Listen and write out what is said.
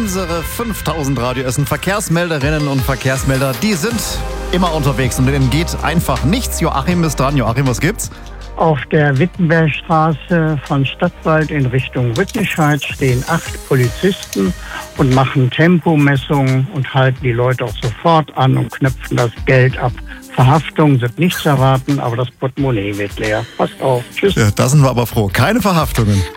Unsere 5000 Radio Essen Verkehrsmelderinnen und Verkehrsmelder, die sind immer unterwegs und denen geht einfach nichts. Joachim ist dran. Joachim, was gibt's? Auf der Wittenbergstraße von Stadtwald in Richtung Rüttenscheid stehen 8 Polizisten und machen Tempomessungen und halten die Leute auch sofort an und knöpfen das Geld ab. Verhaftungen sind nicht zu erwarten, aber das Portemonnaie wird leer. Passt auf. Tschüss. Ja, da sind wir aber froh. Keine Verhaftungen.